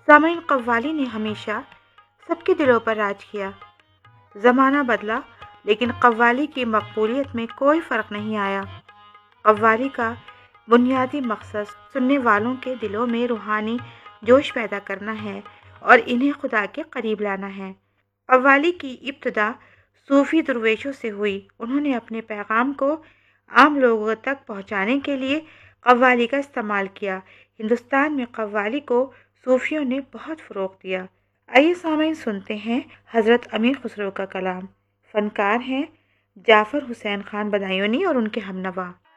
सामईन, कव्वाली ने हमेशा सबके दिलों पर राज किया। ज़माना बदला, लेकिन कव्वाली की मकबूलियत में कोई फ़र्क नहीं आया। कव्वाली का बुनियादी मकसद सुनने वालों के दिलों में रूहानी जोश पैदा करना है और इन्हें खुदा के करीब लाना है। कव्वाली की इब्तिदा सूफ़ी दरवेशों से हुई। उन्होंने अपने पैगाम को आम लोगों तक पहुंचाने के लिए कव्वाली का इस्तेमाल किया। हिंदुस्तान में कव्वाली को सूफियों ने बहुत फ़रोग़ दिया। आइए सामईन, सुनते हैं हज़रत अमीर खुसरो का कलाम। फ़नकार हैं जाफ़र हुसैन खान बदायूनी और उनके हमनवा।